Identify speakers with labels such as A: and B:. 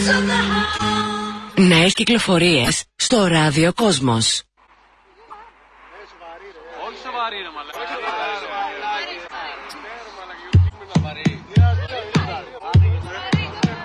A: Νέες κυκλοφορίες στο Ράδιο Κόσμος.
B: Όχι σοβαρή ρε μαλάκα.